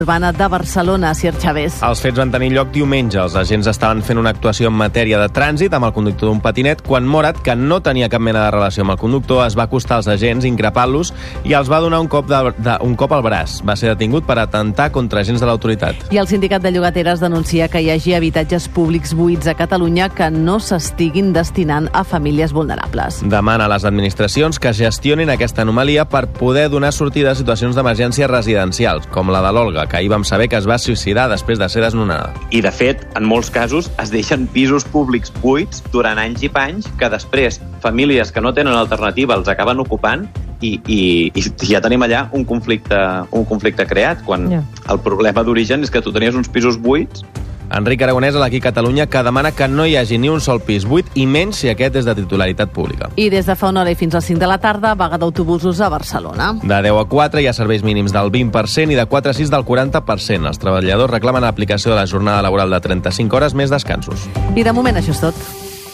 urbana de Barcelona, Sir Chavés. Els fets van tenir lloc diumenge. Els agents estaven fent una actuació en matèria de trànsit amb el conductor d'un patinet quan Morat, que no tenia cap mena de relació amb el conductor, es va acostar als agents increpant-los i els va donar un cop al braç. Va ser detingut per atentar contra agents de l'autoritat. I el sindicat de llogateres denuncia que hi hagi habitatges públics buits a Catalunya que no s'estiguin destinant a famílies vulnerables. Demana a les administracions que gestionin aquesta anomalia per poder donar sortida a situacions d'emergència residencials, com la de l'Olga, que ahir vam saber que es va suïcidar després de ser desnonada. I, de fet, en molts casos es deixen pisos públics buits durant anys i panys que després famílies que no tenen alternativa els acaben ocupant i ja tenim allà un conflicte creat, quan el problema d'origen és que tu tenies uns pisos buits. Enric Aragonès, a l'Aquí Catalunya, que demana que no hi hagi ni un sol pis buit i menys si aquest és de titularitat pública. I des de fa una hora i fins a les 5 de la tarda, vaga d'autobusos a Barcelona. De 10 a 4 hi ha serveis mínims del 20% i de 4 a 6 del 40%. Els treballadors reclamen l'aplicació de la jornada laboral de 35 hores més descansos. I de moment això és tot.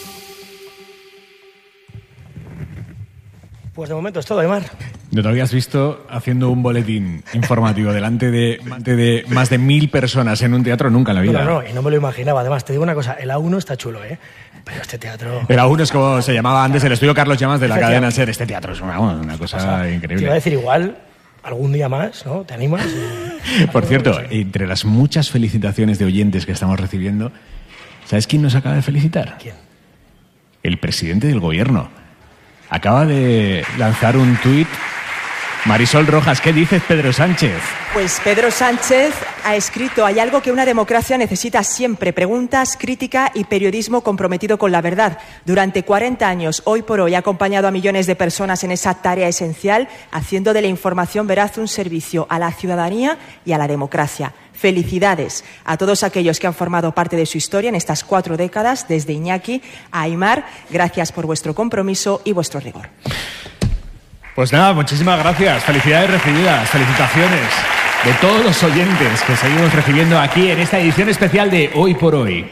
Pues de momento es todo, Aimar. ¿No te habías visto haciendo un boletín informativo delante de más de 1000 personas en un teatro? Nunca en la vida. No, y no me lo imaginaba. Además, te digo una cosa, el A1 está chulo, ¿eh? Pero este teatro... El A1 es como se llamaba antes el estudio Carlos Llamas de la cadena SER. Este teatro es una cosa increíble. Te iba a decir igual, algún día más, ¿no? ¿Te animas? Por cierto, entre las muchas felicitaciones de oyentes que estamos recibiendo, ¿sabes quién nos acaba de felicitar? ¿Quién? El presidente del gobierno. Acaba de lanzar un tuit. Marisol Rojas, ¿qué dices, Pedro Sánchez? Pues Pedro Sánchez ha escrito: hay algo que una democracia necesita siempre: preguntas, crítica y periodismo comprometido con la verdad. Durante 40 años, Hoy por Hoy, ha acompañado a millones de personas en esa tarea esencial, haciendo de la información veraz un servicio a la ciudadanía y a la democracia. Felicidades a todos aquellos que han formado parte de su historia en estas 4 décadas, desde Iñaki a Aimar. Gracias por vuestro compromiso y vuestro rigor. Pues nada, muchísimas gracias. Felicidades recibidas, felicitaciones de todos los oyentes que seguimos recibiendo aquí en esta edición especial de Hoy por Hoy.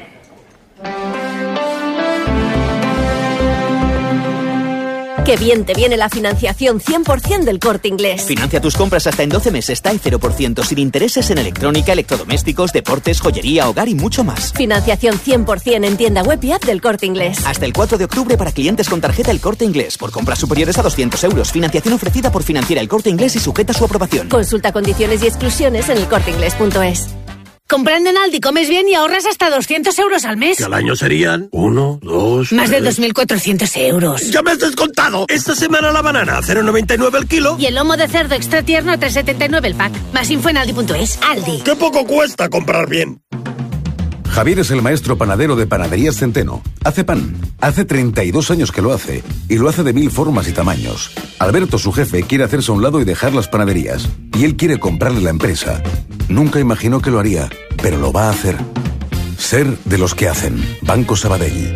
¡Qué bien te viene la financiación 100% del Corte Inglés! Financia tus compras hasta en 12 meses, TAI 0%, sin intereses en electrónica, electrodomésticos, deportes, joyería, hogar y mucho más. Financiación 100% en tienda web y app del Corte Inglés. Hasta el 4 de octubre para clientes con tarjeta El Corte Inglés. Por compras superiores a 200 euros. Financiación ofrecida por Financiera El Corte Inglés y sujeta a su aprobación. Consulta condiciones y exclusiones en elcorteinglés.es. Comprando en Aldi comes bien y ahorras hasta 200 euros al mes. Que al año serían 1, 2... Más de 2.400 euros. ¡Ya me has descontado! Esta semana la banana a 0,99 el kilo. Y el lomo de cerdo extra tierno a 3,79 el pack. Más info en Aldi.es. Aldi. ¡Qué poco cuesta comprar bien! Javier es el maestro panadero de Panaderías Centeno. Hace pan. Hace 32 años que lo hace. Y lo hace de 1000 formas y tamaños. Alberto, su jefe, quiere hacerse a un lado y dejar las panaderías. Y él quiere comprarle la empresa. Nunca imaginó que lo haría, pero lo va a hacer. Ser de los que hacen. Banco Sabadell.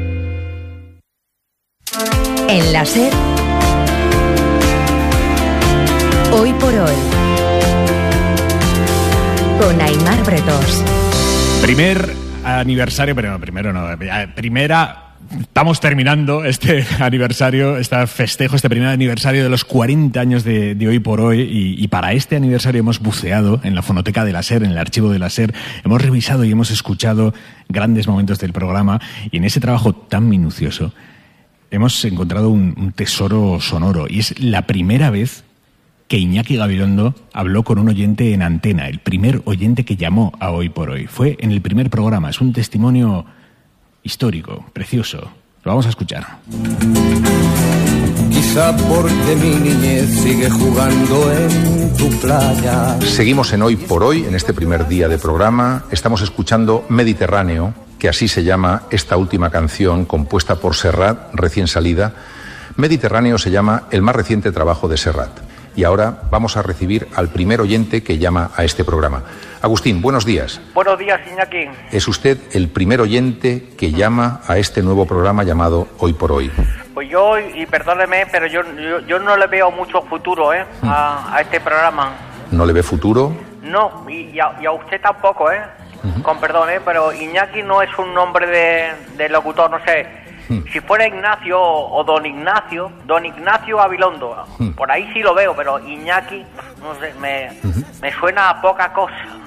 En la SER, Hoy por Hoy, con Aimar Bretós. Primer aniversario, pero no, primero no, estamos terminando este aniversario, este festejo, este primer aniversario de los 40 años de Hoy por Hoy, y para este aniversario hemos buceado en la fonoteca de la SER, en el archivo de la SER, hemos revisado y hemos escuchado grandes momentos del programa, y en ese trabajo tan minucioso hemos encontrado un tesoro sonoro, y es la primera vez que Iñaki Gabilondo habló con un oyente en antena, el primer oyente que llamó a Hoy por Hoy. Fue en el primer programa, es un testimonio histórico, precioso. Lo vamos a escuchar. Quizá porque mi niñez sigue jugando en tu playa. Seguimos en Hoy por Hoy, en este primer día de programa. Estamos escuchando Mediterráneo, que así se llama esta última canción compuesta por Serrat, recién salida. Mediterráneo se llama el más reciente trabajo de Serrat. Y ahora vamos a recibir al primer oyente que llama a este programa. Agustín, buenos días. Buenos días, Iñaki. ¿Es usted el primer oyente que llama a este nuevo programa llamado Hoy por Hoy? Pues yo, y perdóneme, pero yo no le veo mucho futuro a este programa. ¿No le ve futuro? No, y a usted tampoco, con perdón, pero Iñaki no es un nombre de locutor, no sé. Si fuera Ignacio o don Ignacio Gabilondo, por ahí sí lo veo, pero Iñaki, no sé, me suena a poca cosa.